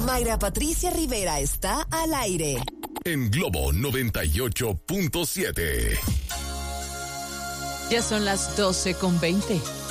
Mayra Patricia Rivera está al aire. En Globo 98.7. Ya son las 12:20.